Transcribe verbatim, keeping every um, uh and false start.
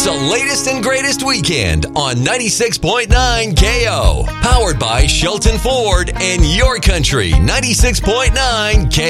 It's the latest and greatest weekend on ninety-six point nine K O. Powered by Shelton Ford and Your Country ninety-six point nine K O.